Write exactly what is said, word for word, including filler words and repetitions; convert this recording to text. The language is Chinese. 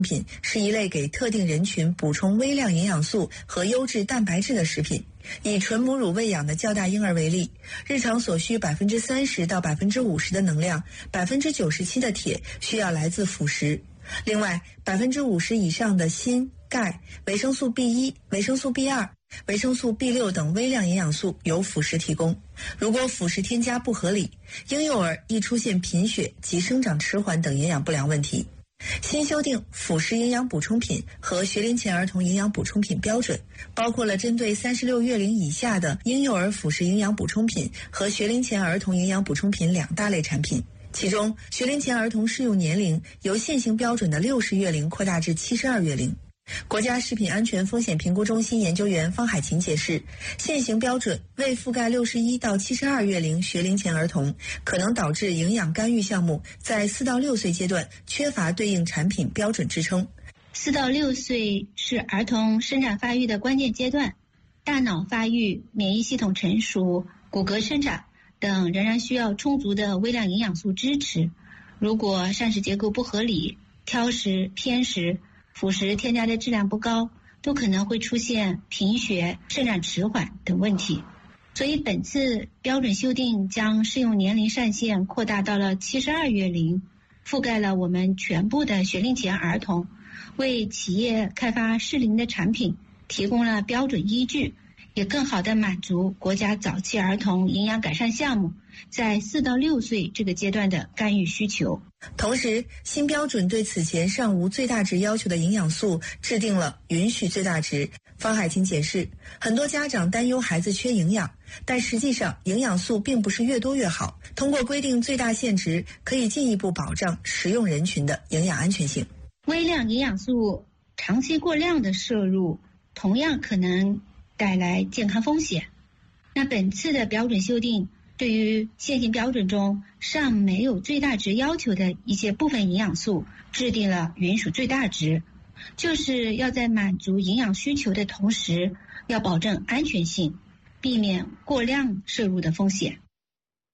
品是一类给特定人群补充微量营养素和优质蛋白质的食品。以纯母乳喂养的较大婴儿为例，日常所需百分之三十到百分之五十的能量，百分之九十七的铁需要来自辅食。另外，百分之五十以上的锌、钙、维生素 B 一、维生素 B 二、维生素 B 六等微量营养素由辅食提供。如果辅食添加不合理，婴幼儿易出现贫血及生长迟缓等营养不良问题。新修订辅食营养补充品和学龄前儿童营养补充品标准，包括了针对三十六月龄以下的婴幼儿辅食营养补充品和学龄前儿童营养补充品两大类产品。其中，学龄前儿童适用年龄由现行标准的六十月龄扩大至七十二月龄。国家食品安全风险评估中心研究员方海琴解释，现行标准未覆盖六十一到七十二月龄学龄前儿童，可能导致营养干预项目在四到六岁阶段缺乏对应产品标准支撑。 四到六岁是儿童生长发育的关键阶段，大脑发育、免疫系统成熟、骨骼生长等仍然需要充足的微量营养素支持。如果膳食结构不合理、挑食、偏食，辅食添加的质量不高，都可能会出现贫血、生长迟缓等问题。所以本次标准修订将适用年龄上限扩大到了七十二月龄，覆盖了我们全部的学龄前儿童，为企业开发适龄的产品提供了标准依据，也更好地满足国家早期儿童营养改善项目在四到六岁这个阶段的干预需求。 同时，新标准对此前尚无最大值要求的营养素制定了允许最大值。方海琴解释，很多家长担忧孩子缺营养，但实际上营养素并不是越多越好。通过规定最大限值，可以进一步保障食用人群的营养安全性。 微量营养素长期过量的摄入，同样可能带来健康风险。那本次的标准修订，对于现行标准中尚没有最大值要求的一些部分营养素制定了允许最大值，就是要在满足营养需求的同时，要保证安全性，避免过量摄入的风险。